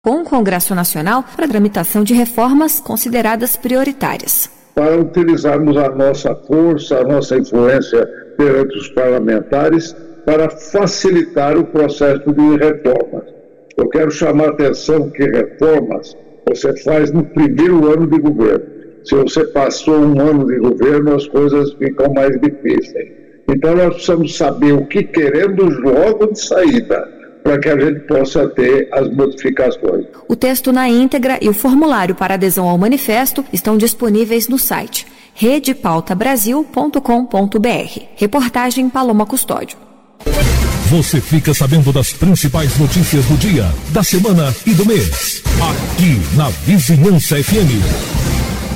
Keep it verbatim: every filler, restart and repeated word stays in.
com o Congresso Nacional para a tramitação de reformas consideradas prioritárias. Para utilizarmos a nossa força, a nossa influência perante os parlamentares para facilitar o processo de reformas. Eu quero chamar a atenção que reformas você faz no primeiro ano de governo. Se você passou um ano de governo, as coisas ficam mais difíceis. Então nós precisamos saber o que queremos logo de saída, para que a gente possa ter as modificações. O texto na íntegra e o formulário para adesão ao manifesto estão disponíveis no site rede pauta brasil ponto com ponto b r. Reportagem Paloma Custódio. Você fica sabendo das principais notícias do dia, da semana e do mês. Aqui na Vizinhança F M.